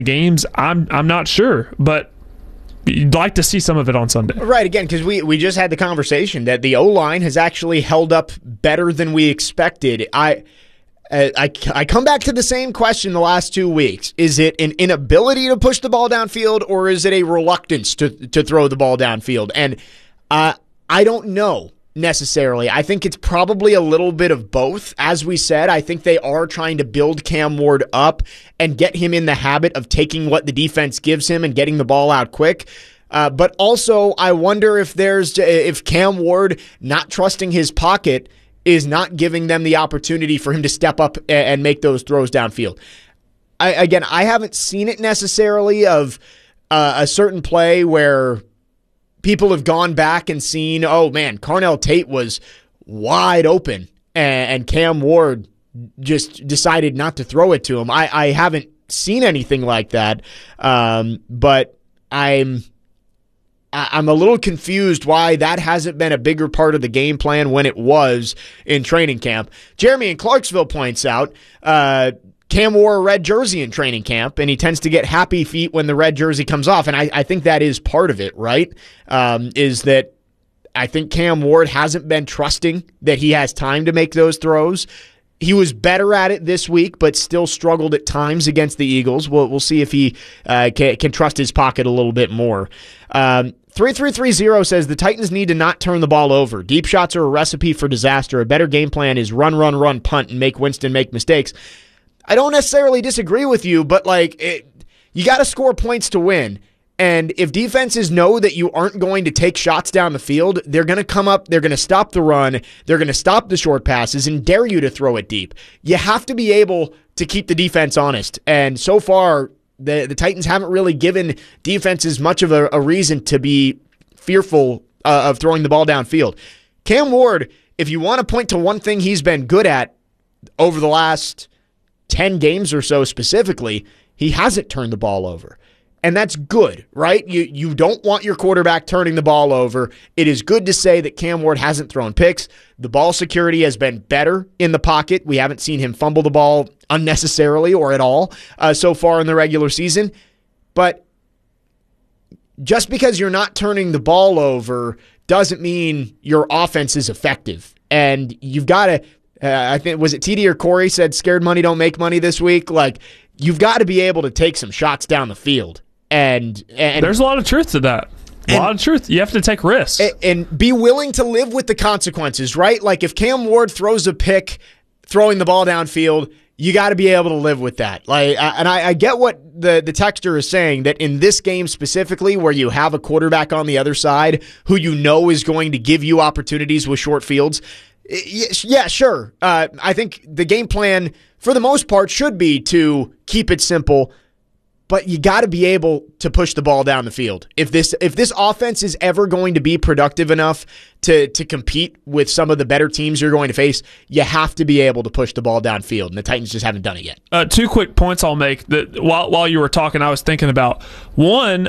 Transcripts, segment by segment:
games, I'm not sure, but you'd like to see some of it on Sunday. Right, again, because we just had the conversation that the O-line has actually held up better than we expected. I come back to the same question the last 2 weeks. Is it an inability to push the ball downfield, or is it a reluctance to throw the ball downfield? And I don't know necessarily. I think it's probably a little bit of both. As we said, I think they are trying to build Cam Ward up and get him in the habit of taking what the defense gives him and getting the ball out quick. But also, I wonder if Cam Ward not trusting his pocket is not giving them the opportunity for him to step up and make those throws downfield. I haven't seen it necessarily of a certain play where people have gone back and seen, oh man, Carnell Tate was wide open and Cam Ward just decided not to throw it to him. I haven't seen anything like that, but I'm a little confused why that hasn't been a bigger part of the game plan when it was in training camp. Jeremy in Clarksville points out Cam wore a red jersey in training camp, and he tends to get happy feet when the red jersey comes off, and I think that is part of it, right? Is that I think Cam Ward hasn't been trusting that he has time to make those throws. He was better at it this week, but still struggled at times against the Eagles. We'll see if he can trust his pocket a little bit more. 3330 says the Titans need to not turn the ball over. Deep shots are a recipe for disaster. A better game plan is run, punt, and make Winston make mistakes. I don't necessarily disagree with you, but you got to score points to win. And if defenses know that you aren't going to take shots down the field, they're going to come up, they're going to stop the run, they're going to stop the short passes and dare you to throw it deep. You have to be able to keep the defense honest. And so far, the Titans haven't really given defenses much of a reason to be fearful of throwing the ball downfield. Cam Ward, if you want to point to one thing he's been good at over the last 10 games or so specifically, he hasn't turned the ball over. And that's good, right? You don't want your quarterback turning the ball over. It is good to say that Cam Ward hasn't thrown picks. The ball security has been better in the pocket. We haven't seen him fumble the ball unnecessarily or at all so far in the regular season. But just because you're not turning the ball over doesn't mean your offense is effective. And you've got to I think, was it TD or Corey said scared money don't make money this week? You've got to be able to take some shots down the field. And there's a lot of truth to that. A lot of truth. You have to take risks. And be willing to live with the consequences, right? If Cam Ward throws a pick throwing the ball downfield, you got to be able to live with that. I get what the texter is saying, that in this game specifically, where you have a quarterback on the other side who you know is going to give you opportunities with short fields, yeah, sure. I think the game plan, for the most part, should be to keep it simple, but you got to be able to push the ball down the field. If this offense is ever going to be productive enough to compete with some of the better teams you're going to face, you have to be able to push the ball downfield, and the Titans just haven't done it yet. 2 quick points I'll make that while you were talking, I was thinking about. One,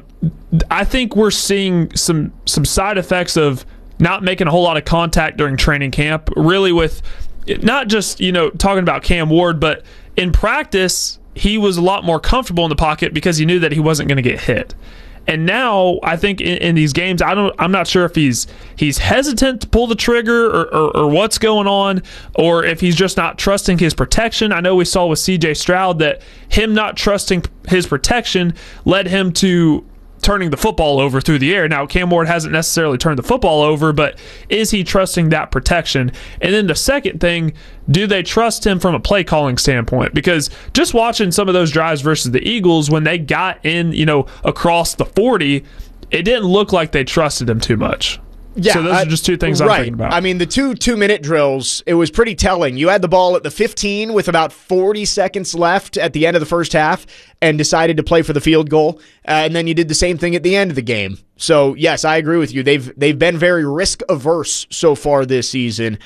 I think we're seeing some side effects of not making a whole lot of contact during training camp, really, with not just, talking about Cam Ward, but in practice, he was a lot more comfortable in the pocket because he knew that he wasn't going to get hit. And now I think in these games, I'm not sure if he's hesitant to pull the trigger or what's going on, or if he's just not trusting his protection. I know we saw with CJ Stroud that him not trusting his protection led him to turning the football over through the air. Now, Cam Ward hasn't necessarily turned the football over, but is he trusting that protection? And then the second thing, do they trust him from a play calling standpoint? Because just watching some of those drives versus the Eagles, when they got in, across the 40, it didn't look like they trusted him too much. Yeah, so those are just 2 things I'm thinking about. I mean, the 2-minute drills, it was pretty telling. You had the ball at the 15 with about 40 seconds left at the end of the first half and decided to play for the field goal, and then you did the same thing at the end of the game. So, yes, I agree with you. They've been very risk-averse so far this season.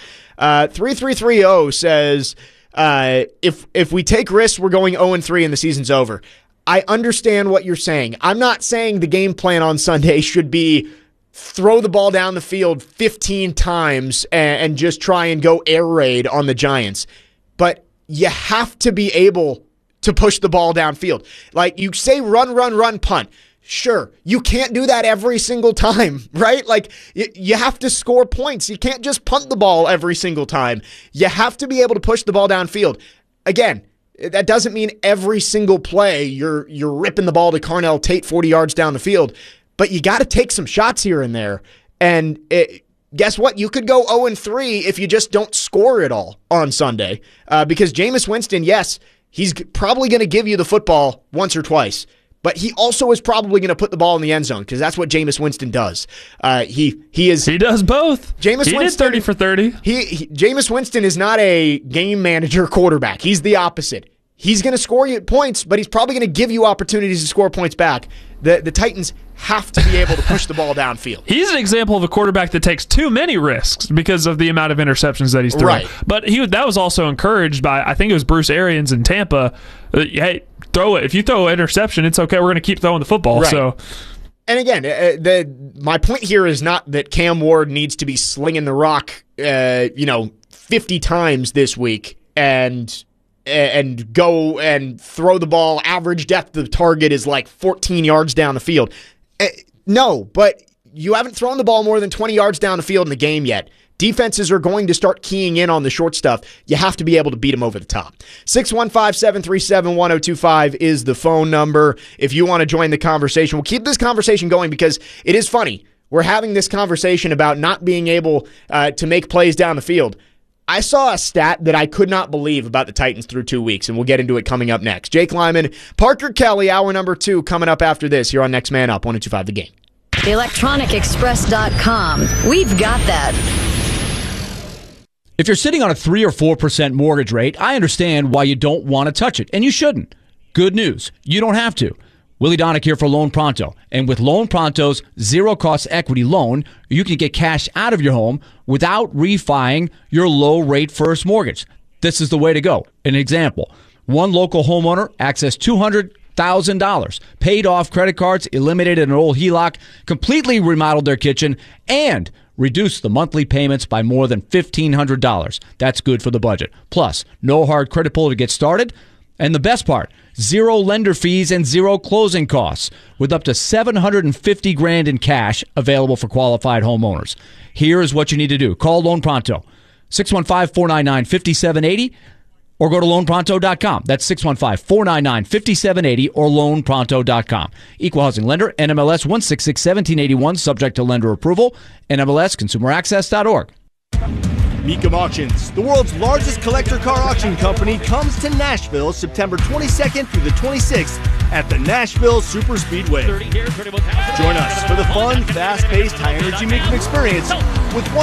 3330 says, if we take risks, we're going 0-3 and the season's over. I understand what you're saying. I'm not saying the game plan on Sunday should be throw the ball down the field 15 times and just try and go air raid on the Giants. But you have to be able to push the ball downfield. Like, you say run, punt. Sure, you can't do that every single time, right? Like, you have to score points. You can't just punt the ball every single time. You have to be able to push the ball downfield. Again, that doesn't mean every single play you're ripping the ball to Carnell Tate 40 yards down the field, but you got to take some shots here and there. And guess what? You could go 0-3 if you just don't score it all on Sunday. Because Jameis Winston, yes, he's probably going to give you the football once or twice, but he also is probably going to put the ball in the end zone because that's what Jameis Winston does. He does both. Jameis Winston did 30 for 30. Jameis Winston is not a game manager quarterback. He's the opposite. He's going to score you points, but he's probably going to give you opportunities to score points back. The Titans have to be able to push the ball downfield. He's an example of a quarterback that takes too many risks because of the amount of interceptions that he's throwing. Right. But that was also encouraged by, I think it was Bruce Arians in Tampa. Hey, throw it. If you throw an interception, it's okay. We're going to keep throwing the football. Right. So, and again, my point here is not that Cam Ward needs to be slinging the rock, 50 times this week and go and throw the ball. Average depth of target is like 14 yards down the field. No, but you haven't thrown the ball more than 20 yards down the field in the game yet. Defenses are going to start keying in on the short stuff. You have to be able to beat them over the top. 615-737-1025 is the phone number if you want to join the conversation. We'll keep this conversation going because it is funny. We're having this conversation about not being able to make plays down the field. I saw a stat that I could not believe about the Titans through 2 weeks, and we'll get into it coming up next. Jake Lyman, Parker Kelly, hour number 2 coming up after this here on Next Man Up, 102.5 The Game. ElectronicExpress.com. We've got that. If you're sitting on a 3 or 4% mortgage rate, I understand why you don't want to touch it, and you shouldn't. Good news, you don't have to. Willie Donick here for Loan Pronto. And with Loan Pronto's zero-cost equity loan, you can get cash out of your home without refining your low-rate first mortgage. This is the way to go. An example, one local homeowner accessed $200,000, paid off credit cards, eliminated an old HELOC, completely remodeled their kitchen, and reduced the monthly payments by more than $1,500. That's good for the budget. Plus, no hard credit pull to get started. And the best part, zero lender fees and zero closing costs with up to $750,000 in cash available for qualified homeowners. Here is what you need to do. Call Loan Pronto, 615-499-5780, or go to loanpronto.com. That's 615-499-5780 or loanpronto.com. Equal housing lender, NMLS 1661781, subject to lender approval, NMLSconsumeraccess.org. Mecum Auctions, the world's largest collector car auction company, comes to Nashville September 22nd through the 26th at the Nashville Super Speedway. Join us for the fun, fast-paced, high-energy Mecum experience with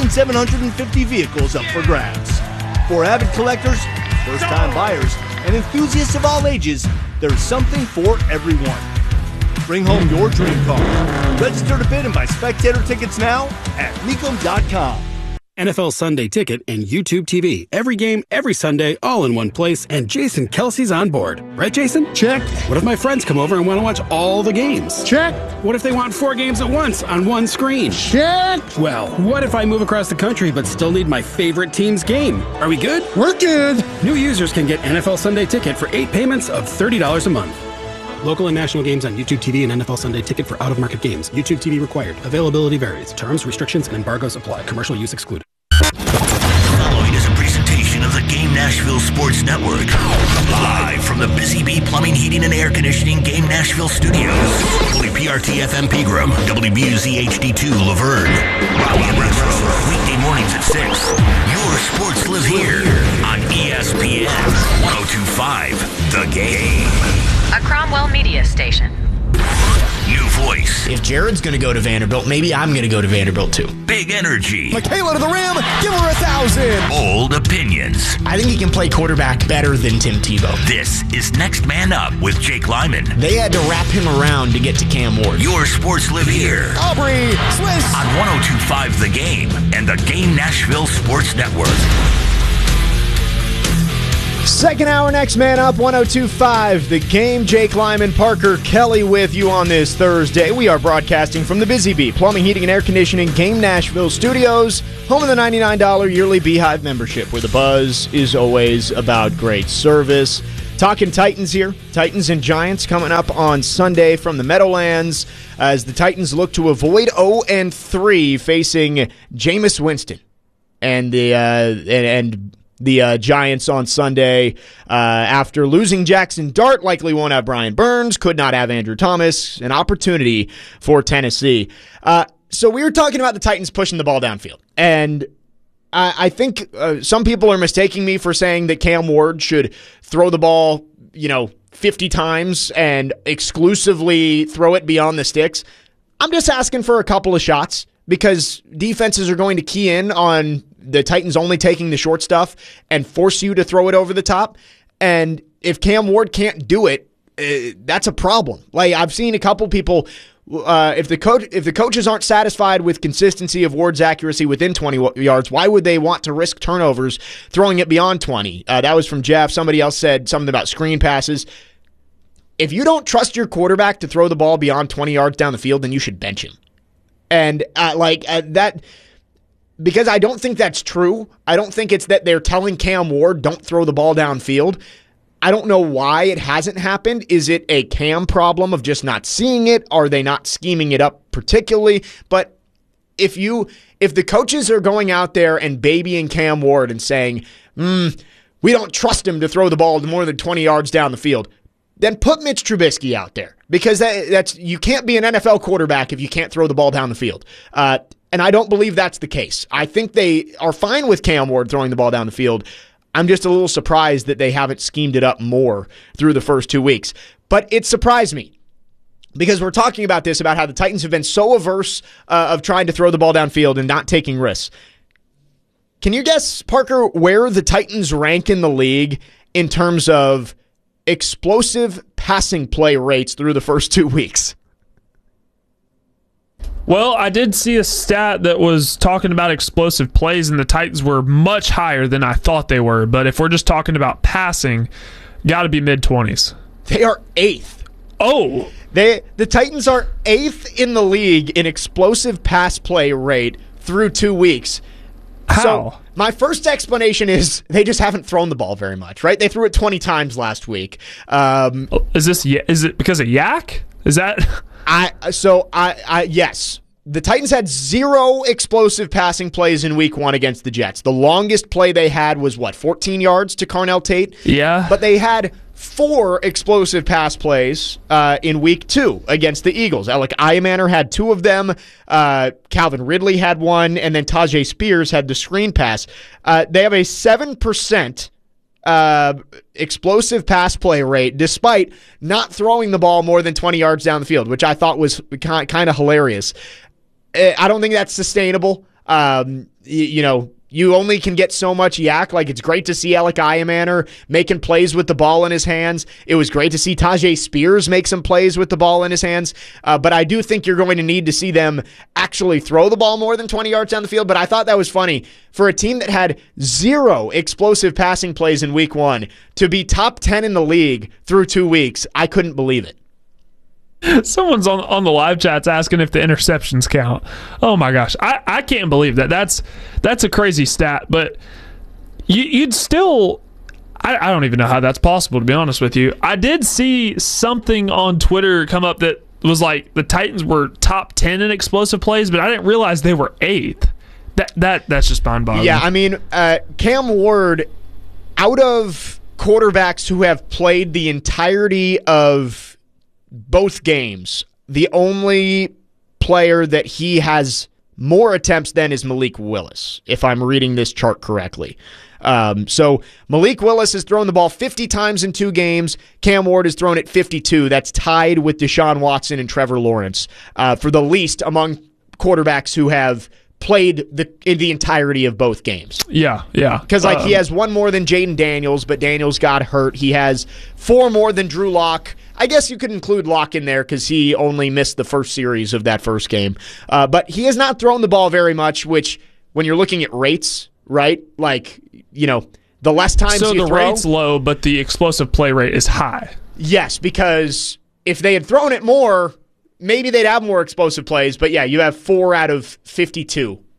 1,750 vehicles up for grabs. For avid collectors, first-time buyers, and enthusiasts of all ages, there's something for everyone. Bring home your dream car. Register to bid and buy spectator tickets now at Mecum.com. NFL Sunday Ticket and YouTube TV. Every game, every Sunday, all in one place, and Jason Kelsey's on board. Right, Jason? Check. What if my friends come over and want to watch all the games? Check. What if they want 4 games at once on one screen? Check. Well, what if I move across the country but still need my favorite team's game? Are we good? We're good. New users can get NFL Sunday Ticket for 8 payments of $30 a month. Local and national games on YouTube TV and NFL Sunday Ticket for out-of-market games. YouTube TV required. Availability varies. Terms, restrictions, and embargoes apply. Commercial use excluded. Following is a presentation of the Game Nashville Sports Network. Live from the Busy Bee Plumbing, Heating, and Air Conditioning Game Nashville Studios. WPRT FM Pegram, WBUZ HD2 Laverne. Raleigh and Retro, weekday mornings at 6. Your sports live here on ESPN 102.5 The Game. A Cromwell media station. New voice. If Jared's going to go to Vanderbilt, maybe I'm going to go to Vanderbilt too. Big energy. Michaela to the rim, give her 1,000. Old opinions. I think he can play quarterback better than Tim Tebow. This is Next Man Up with Jake Lyman. They had to wrap him around to get to Cam Ward. Your sports live here. Aubrey, Swiss. On 102.5 The Game and the Game Nashville Sports Network. Second hour, Next Man Up, 102.5 The Game. Jake Lyman, Parker Kelly with you on this Thursday. We are broadcasting from the Busy Bee Plumbing, Heating, and Air Conditioning Game Nashville Studios, home of the $99 yearly Beehive membership, where the buzz is always about great service. Talking Titans here. Titans and Giants coming up on Sunday from the Meadowlands as the Titans look to avoid 0-3 facing Jameis Winston and the Giants on Sunday after losing Jackson Dart. Likely won't have Brian Burns, could not have Andrew Thomas. An opportunity for Tennessee. So we were talking about the Titans pushing the ball downfield, and I think some people are mistaking me for saying that Cam Ward should throw the ball, 50 times and exclusively throw it beyond the sticks. I'm just asking for a couple of shots because defenses are going to key in on the Titans only taking the short stuff and force you to throw it over the top. And if Cam Ward can't do it, that's a problem. Like, I've seen a couple people. If the coaches aren't satisfied with consistency of Ward's accuracy within 20 yards, why would they want to risk turnovers throwing it beyond 20? That was from Jeff. Somebody else said something about screen passes. If you don't trust your quarterback to throw the ball beyond 20 yards down the field, then you should bench him. And that, because I don't think that's true. I don't think it's that they're telling Cam Ward don't throw the ball downfield. I don't know why it hasn't happened. Is it a Cam problem of just not seeing it? Are they not scheming it up particularly? But if the coaches are going out there and babying Cam Ward and saying, we don't trust him to throw the ball more than 20 yards down the field, then put Mitch Trubisky out there, because that's you can't be an NFL quarterback if you can't throw the ball down the field. And I don't believe that's the case. I think they are fine with Cam Ward throwing the ball down the field. I'm just a little surprised that they haven't schemed it up more through the first 2 weeks. But it surprised me because we're talking about this, about how the Titans have been so averse of trying to throw the ball downfield and not taking risks. Can you guess, Parker, where the Titans rank in the league in terms of explosive passing play rates through the first 2 weeks? Well, I did see a stat that was talking about explosive plays, and the Titans were much higher than I thought they were. But if we're just talking about passing, got to be mid-20s. They are 8th. Oh! The Titans are 8th in the league in explosive pass play rate through 2 weeks. How? So my first explanation is they just haven't thrown the ball very much, right? They threw it 20 times last week. Is it because of Yak? Is that... Yes. The Titans had 0 explosive passing plays in week 1 against the Jets. The longest play they had was, 14 yards to Carnell Tate? Yeah. But they had 4 explosive pass plays in week 2 against the Eagles. Alec Iamaner had 2 of them. Calvin Ridley had 1, and then Tajay Spears had the screen pass. They have a 7% explosive pass play rate despite not throwing the ball more than 20 yards down the field, which I thought was kind of hilarious. I don't think that's sustainable. You only can get so much yak. Like, it's great to see Alec Iamaner making plays with the ball in his hands. It was great to see Tajay Spears make some plays with the ball in his hands. But I do think you're going to need to see them actually throw the ball more than 20 yards down the field. But I thought that was funny. For a team that had 0 explosive passing plays in week 1 to be top 10 in the league through 2 weeks, I couldn't believe it. Someone's on the live chats asking if the interceptions count. Oh my gosh, I can't believe that. That's a crazy stat. But you'd still, I don't even know how that's possible, to be honest with you. I did see something on Twitter come up that was like the Titans were top 10 in explosive plays, but I didn't realize they were 8th. That's just mind-boggling. Yeah, I mean, Cam Ward, out of quarterbacks who have played the entirety of both games, the only player that he has more attempts than is Malik Willis, if I'm reading this chart correctly. So Malik Willis has thrown the ball 50 times in 2 games. Cam Ward has thrown it 52. That's tied with Deshaun Watson and Trevor Lawrence for the least among quarterbacks who have played in the entirety of both games. Yeah. Because he has 1 more than Jaden Daniels, but Daniels got hurt. He has 4 more than Drew Lock. I guess you could include Lock in there because he only missed the first series of that first game. But he has not thrown the ball very much, which when you're looking at rates, right? Like, the less times you throw. So the rate's low, but the explosive play rate is high. Yes, because if they had thrown it more, maybe they'd have more explosive plays. But yeah, you have 4 out of 52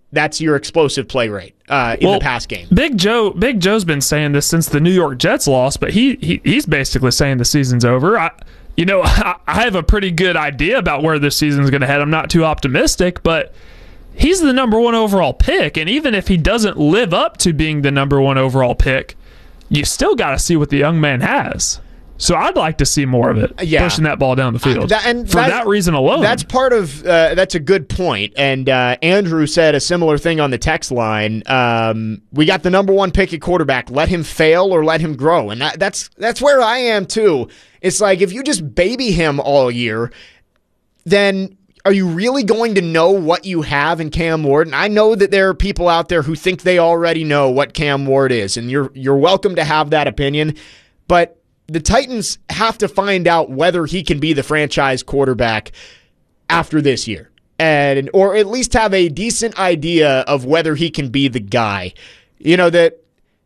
that's your explosive play rate in the pass game. Big Joe's been saying this since the New York Jets lost, but he's basically saying the season's over. I have a pretty good idea about where this season's going to head. I'm not too optimistic, but he's the number 1 overall pick, and even if he doesn't live up to being the number 1 overall pick, you still got to see what the young man has. So I'd like to see more of it, pushing that ball down the field. For that reason alone. That's part of that's a good point. And Andrew said a similar thing on the text line. We got the number 1 pick at quarterback. Let him fail or let him grow. And that's where I am too. It's like if you just baby him all year, then are you really going to know what you have in Cam Ward? And I know that there are people out there who think they already know what Cam Ward is, and you're welcome to have that opinion. But the Titans have to find out whether he can be the franchise quarterback after this year, or at least have a decent idea of whether he can be the guy. That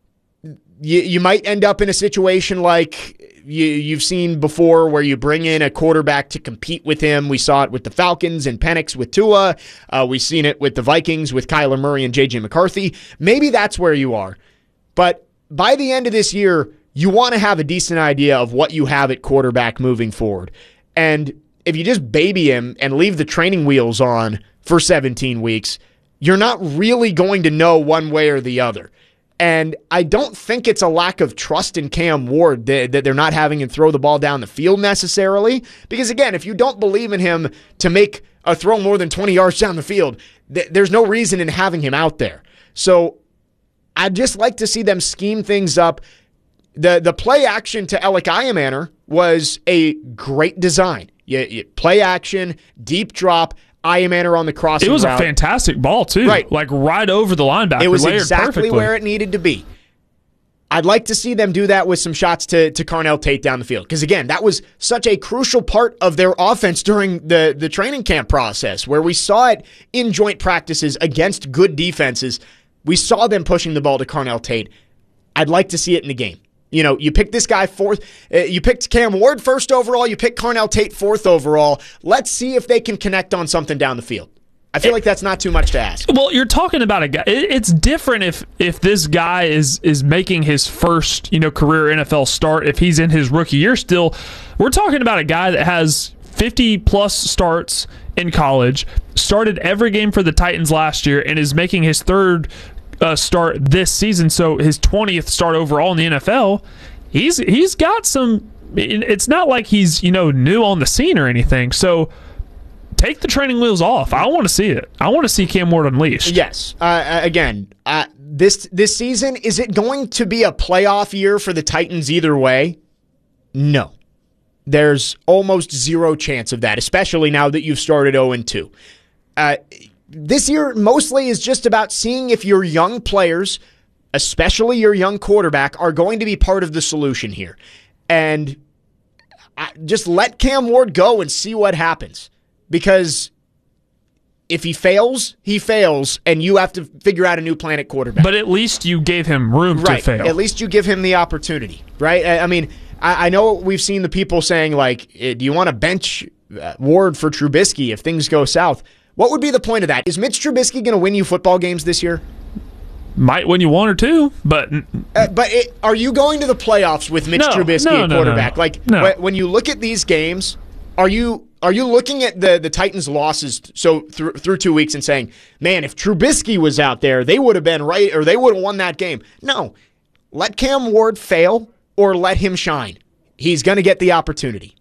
you might end up in a situation like you've seen before where you bring in a quarterback to compete with him. We saw it with the Falcons and Penix with Tua. We've seen it with the Vikings with Kyler Murray and J.J. McCarthy. Maybe that's where you are. But by the end of this year, you want to have a decent idea of what you have at quarterback moving forward. And if you just baby him and leave the training wheels on for 17 weeks, you're not really going to know one way or the other. And I don't think it's a lack of trust in Cam Ward that they're not having him throw the ball down the field necessarily. Because, again, if you don't believe in him to make a throw more than 20 yards down the field, there's no reason in having him out there. So I'd just like to see them scheme things up. The play action to Alec Iamaner was a great design. You play action, deep drop, Iamaner on the crossing route. It was a fantastic ball, too. Right. Like right over the linebacker. It was layered exactly perfectly where it needed to be. I'd like to see them do that with some shots to Carnell Tate down the field. Because, again, that was such a crucial part of their offense during the training camp process, where we saw it in joint practices against good defenses. We saw them pushing the ball to Carnell Tate. I'd like to see it in the game. You picked this guy 4th. You picked Cam Ward 1st overall. You picked Carnell Tate 4th overall. Let's see if they can connect on something down the field. I feel like that's not too much to ask. Well, you're talking about a guy. It's different if this guy is making his first career NFL start. If he's in his rookie year still, we're talking about a guy that has 50-plus starts in college, started every game for the Titans last year, and is making his 3rd start this season, so his 20th start overall in the NFL. He's got some. It's not like he's new on the scene or anything. So take the training wheels off. I want to see it. I want to see Cam Ward unleashed. Yes. This season, is it going to be a playoff year for the Titans either way? No. There's almost zero chance of that, especially now that you've started 0-2. This year mostly is just about seeing if your young players, especially your young quarterback, are going to be part of the solution here. And just let Cam Ward go and see what happens. Because if he fails, and you have to figure out a new plan at quarterback. But at least you gave him room to fail. At least you give him the opportunity, right? I mean, I know we've seen the people saying, like, do you want to bench Ward for Trubisky if things go south? What would be the point of that? Is Mitch Trubisky going to win you football games this year? Might win you 1 or 2, but are you going to the playoffs with Mitch Trubisky at quarterback? No. When you look at these games, are you looking at the Titans' losses through 2 weeks and saying, man, if Trubisky was out there, they would have been right, or they would have won that game? No. Let Cam Ward fail or let him shine. He's going to get the opportunity.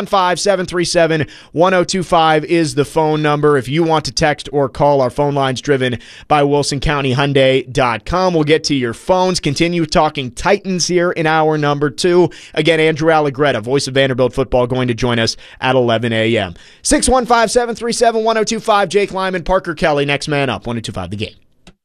615-737-1025 is the phone number. If you want to text or call, our phone line's driven by WilsonCountyHyundai.com. We'll get to your phones. Continue talking Titans here in hour number 2. Again, Andrew Allegretta, voice of Vanderbilt football, going to join us at 11 a.m. 615-737-1025. Jake Lyman, Parker Kelly, next man up. 1025 The Game.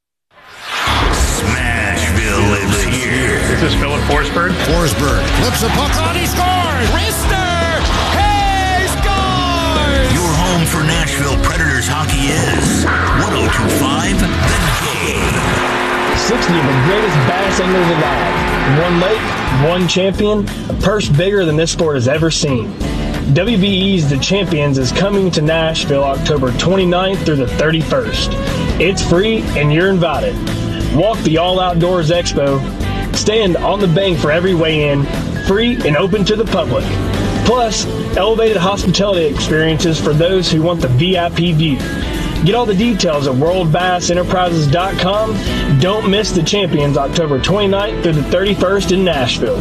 Smashville lives here. This is Philip Forsberg. Forsberg flips a puck on. He scores! Rister! He scores! Your home for Nashville Predators hockey is 1025 The Game. 60 of the greatest bass anglers alive. One lake, one champion, a purse bigger than this sport has ever seen. WBE's The Champions is coming to Nashville October 29th through the 31st. It's free and you're invited. Walk the All Outdoors Expo. Stand on the bank for every weigh-in, free and open to the public. Plus, elevated hospitality experiences for those who want the VIP view. Get all the details at worldbassenterprises.com. Don't miss the Champions October 29th through the 31st in Nashville.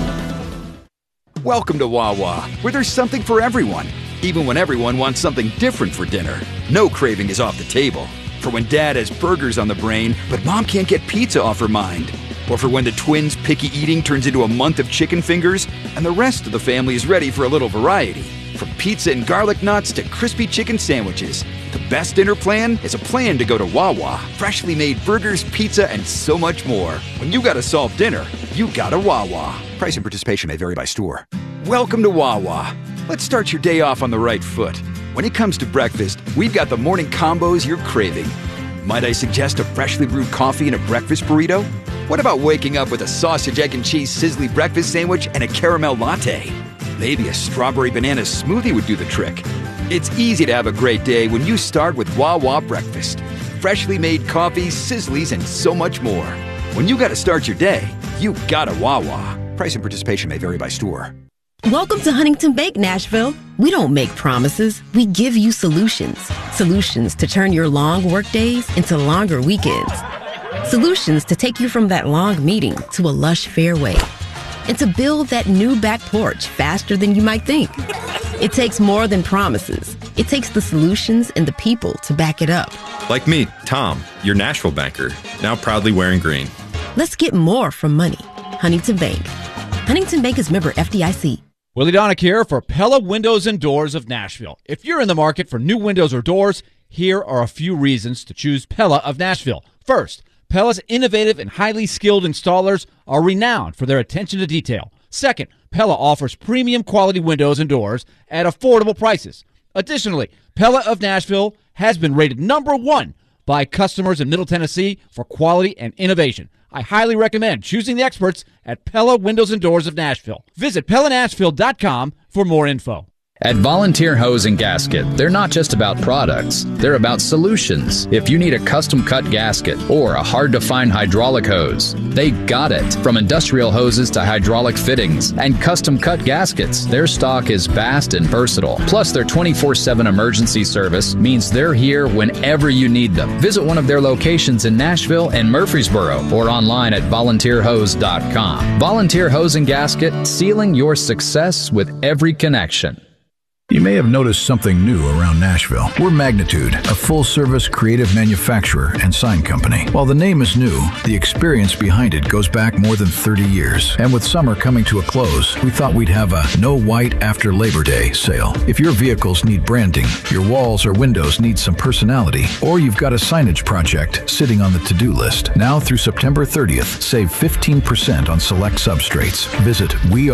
Welcome to Wawa, where there's something for everyone, even when everyone wants something different for dinner. No craving is off the table. For when Dad has burgers on the brain, but Mom can't get pizza off her mind. Or for when the twins' picky eating turns into a month of chicken fingers, and the rest of the family is ready for a little variety. From pizza and garlic nuts to crispy chicken sandwiches, the best dinner plan is a plan to go to Wawa. Freshly made burgers, pizza, and so much more. When you gotta solve dinner, you gotta Wawa. Price and participation may vary by store. Welcome to Wawa. Let's start your day off on the right foot. When it comes to breakfast, we've got the morning combos you're craving. Might I suggest a freshly brewed coffee and a breakfast burrito? What about waking up with a sausage, egg, and cheese sizzly breakfast sandwich and a caramel latte? Maybe a strawberry banana smoothie would do the trick. It's easy to have a great day when you start with Wawa breakfast. Freshly made coffees, sizzlies, and so much more. When you gotta start your day, you gotta Wawa. Price and participation may vary by store. Welcome to Huntington Bank, Nashville. We don't make promises, we give you solutions. Solutions to turn your long work days into longer weekends. Solutions to take you from that long meeting to a lush fairway. And to build that new back porch faster than you might think. It takes more than promises. It takes the solutions and the people to back it up. Like me, Tom, your Nashville banker, now proudly wearing green. Let's get more from money. Huntington Bank. Huntington Bank is member FDIC. Willie Donick here for Pella Windows and Doors of Nashville. If you're in the market for new windows or doors, here are a few reasons to choose Pella of Nashville. First, Pella's innovative and highly skilled installers are renowned for their attention to detail. Second, Pella offers premium quality windows and doors at affordable prices. Additionally, Pella of Nashville has been rated #1 by customers in Middle Tennessee for quality and innovation. I highly recommend choosing the experts at Pella Windows and Doors of Nashville. Visit PellaNashville.com for more info. At Volunteer Hose and Gasket, they're not just about products, they're about solutions. If you need a custom-cut gasket or a hard-to-find hydraulic hose, they got it. From industrial hoses to hydraulic fittings and custom-cut gaskets, their stock is vast and versatile. Plus, their 24/7 emergency service means they're here whenever you need them. Visit one of their locations in Nashville and Murfreesboro or online at volunteerhose.com. Volunteer Hose and Gasket, sealing your success with every connection. You may have noticed something new around Nashville. We're Magnitude, a full-service creative manufacturer and sign company. While the name is new, the experience behind it goes back more than 30 years. And with summer coming to a close, we thought we'd have a No White After Labor Day sale. If your vehicles need branding, your walls or windows need some personality, or you've got a signage project sitting on the to-do list, now through September 30th, save 15% on select substrates. Visit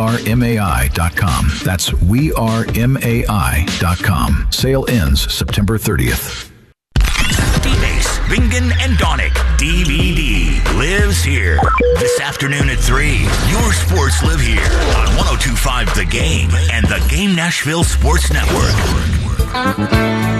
wearemai.com. That's wearemai.com. Sale ends September 30th. D-Base, Bingen, and Donick. DVD lives here. This afternoon at 3. Your sports live here on 102.5 The Game and the Game Nashville Sports Network.